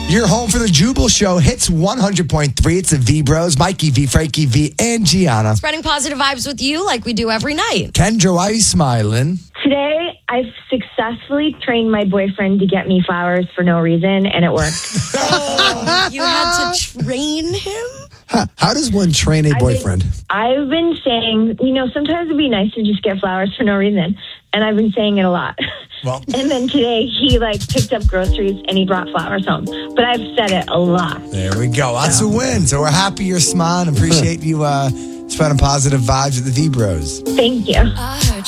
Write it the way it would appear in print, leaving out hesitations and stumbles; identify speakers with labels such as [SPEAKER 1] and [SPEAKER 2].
[SPEAKER 1] You're home for the Jubal Show. Hits 100.3. It's the V-Bros. Mikey V, Frankie V, and Gianna.
[SPEAKER 2] Spreading positive vibes with you like we do every night.
[SPEAKER 1] Kendra, why are you smiling?
[SPEAKER 3] Today, I've successfully trained my boyfriend to get me flowers for no reason, and it worked.
[SPEAKER 2] Oh, you had to train him?
[SPEAKER 1] How does one train a boyfriend?
[SPEAKER 3] I've been saying, sometimes it'd be nice to just get flowers for no reason. And I've been saying it a lot.
[SPEAKER 1] Well,
[SPEAKER 3] and then today, he picked up groceries and he brought flowers home. But I've said it a lot.
[SPEAKER 1] there we go. That's a win. So we're happy you're smiling. Appreciate you spreading positive vibes with the V-Bros.
[SPEAKER 3] Thank you.